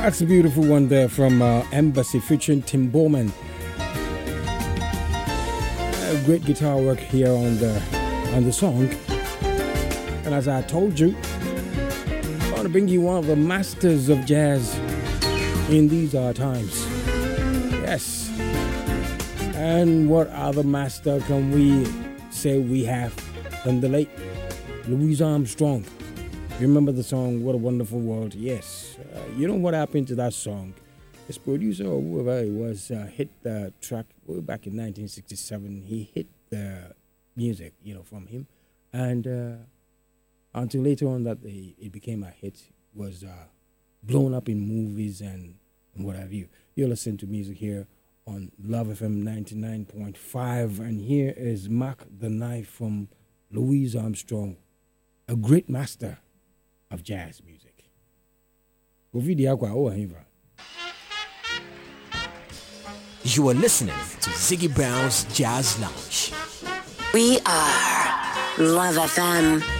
That's a beautiful one there from Embassy featuring Tim Bowman. Great guitar work here on the song. And as I told you, I want to bring you one of the masters of jazz in these times. Yes. And what other master can we say we have than the late Louis Armstrong? You remember the song What a Wonderful World? Yes. You know what happened to that song? His producer or whoever it was hit the track way back in 1967. He hit the music, from him. And until later on that it became a hit, was blown up in movies and what have you. You're listening to music here on Love FM 99.5. And here is Mark the Knife from Louis Armstrong, a great master of jazz music. You are listening to Ziggy Brown's Jazz Lounge. We are Love FM